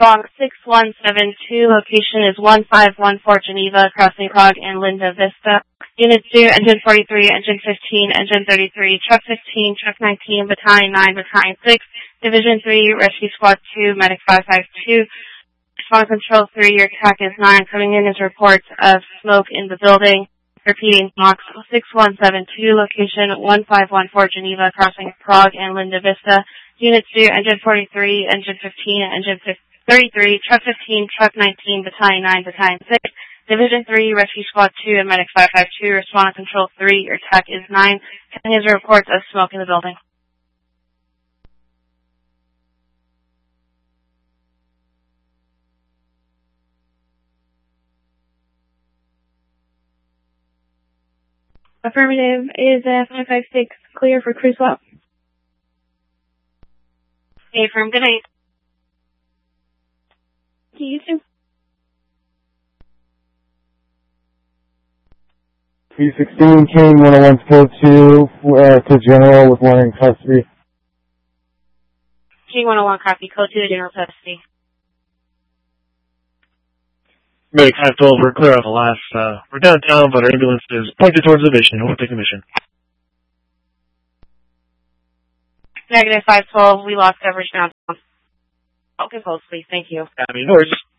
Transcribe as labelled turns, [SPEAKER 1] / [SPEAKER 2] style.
[SPEAKER 1] Bronx 6172, location is 1514 Geneva, crossing Prague and Linda Vista. Unit 2, Engine 43, Engine 15, Engine 33, Truck 15, Truck 19, Battalion 9, Battalion 6, Division 3, Rescue Squad 2, Medic 552. Response Control 3, your attack is 9. Coming in is reports of smoke in the building. Repeating, Bronx 6172, location 1514 Geneva, crossing Prague and Linda Vista. Unit 2, Engine 43, Engine 15, Engine 33, Truck 15, Truck 19, Battalion 9, Battalion 6, Division 3, Rescue Squad 2, and Medic 552. Respond to Control 3, your attack is 9. Coming in is reports of smoke in the building. Affirmative. Is 556 clear for crew swap? Hey, firm. Good night. You too.
[SPEAKER 2] P16, King 101 code 2 to General with one in custody.
[SPEAKER 1] King 101 copy. Code 2 to General custody.
[SPEAKER 3] Medic 512, we're clear off the last. We're downtown, but our ambulance is pointed towards the mission. We'll take the mission.
[SPEAKER 1] Negative 512, we lost coverage downtown. Okay, hold, please. Thank you.
[SPEAKER 3] No worries.